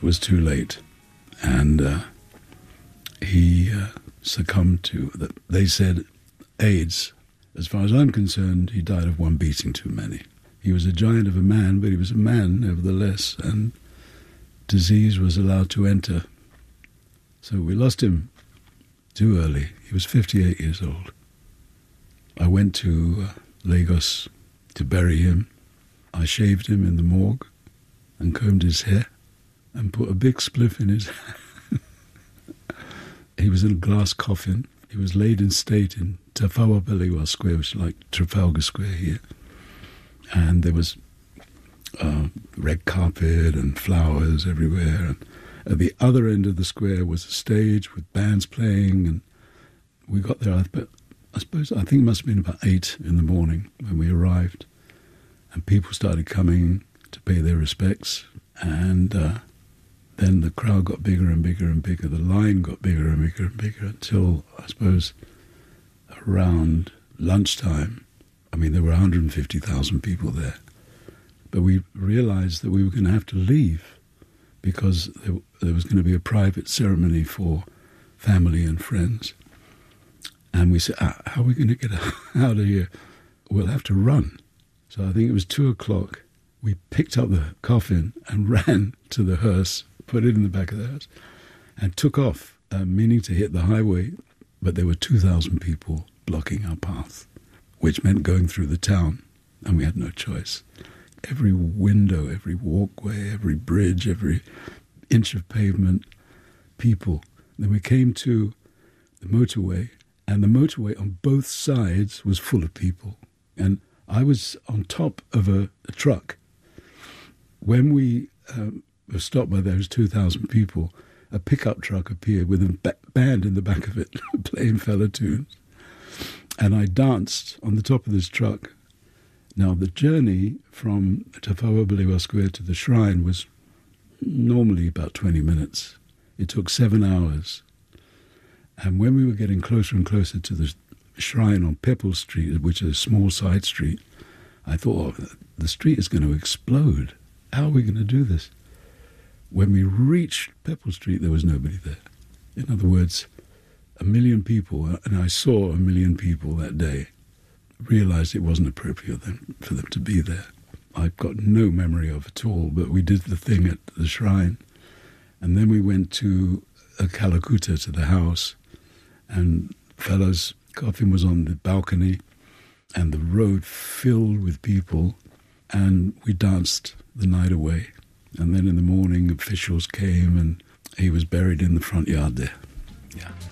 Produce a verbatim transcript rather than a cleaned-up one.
was too late. And uh, he uh, succumbed to, the, they said, AIDS. As far as I'm concerned, he died of one beating too many. He was a giant of a man, but he was a man nevertheless, and disease was allowed to enter. So we lost him too early. He was fifty-eight years old. I went to uh, Lagos to bury him. I shaved him in the morgue and combed his hair and put a big spliff in his hand. He was in a glass coffin. He was laid in state in Tafawa Balewa Square, which is like Trafalgar Square here. And there was uh, red carpet and flowers everywhere. And at the other end of the square was a stage with bands playing. And we got there, I, I suppose, I think it must have been about eight in the morning when we arrived. And people started coming to pay their respects. And uh, then the crowd got bigger and bigger and bigger. The line got bigger and bigger and bigger until, I suppose, around lunchtime. I mean, there were one hundred fifty thousand people there. But we realized that we were going to have to leave because there, there was going to be a private ceremony for family and friends. And we said, ah, how are we going to get out of here? We'll have to run. So I think it was two o'clock. We picked up the coffin and ran to the hearse, put it in the back of the hearse, and took off, uh, meaning to hit the highway. But there were two thousand people blocking our path, which meant going through the town, and we had no choice. Every window, every walkway, every bridge, every inch of pavement, people. Then we came to the motorway, and the motorway on both sides was full of people. And I was on top of a, a truck. When we um, were stopped by those two thousand people, a pickup truck appeared with a ba- band in the back of it playing fella tunes. And I danced on the top of this truck. Now, the journey from Tafawa Balewa Square to the shrine was normally about twenty minutes. It took seven hours. And when we were getting closer and closer to the shrine on Pepple Street, which is a small side street, I thought, oh, the street is going to explode. How are we going to do this? When we reached Pepple Street, there was nobody there. In other words, a million people, and I saw a million people that day, realized it wasn't appropriate then for them to be there. I've got no memory of it at all, but we did the thing at the shrine. And then we went to a Kalakuta, to the house, and fella's coffin was on the balcony, and the road filled with people, and we danced the night away. And then in the morning, officials came, and he was buried in the front yard there. Yeah.